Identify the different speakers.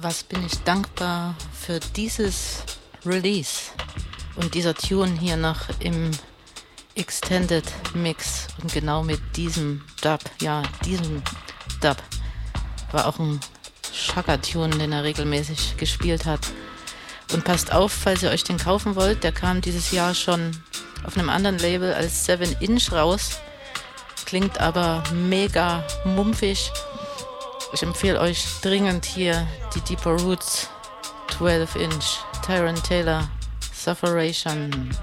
Speaker 1: was bin ich dankbar für dieses Release und dieser Tune hier noch im Extended Mix und genau mit diesem Dub. Ja, diesem Dub war auch ein Shaka-Tune, den er regelmäßig gespielt hat. Und passt auf, falls ihr euch den kaufen wollt, der kam dieses Jahr schon auf einem anderen Label als 7 Inch raus. Klingt aber mega mumpfig. Ich empfehle euch dringend hier die Deeper Roots 12 Inch Tyron Taylor Sufferation.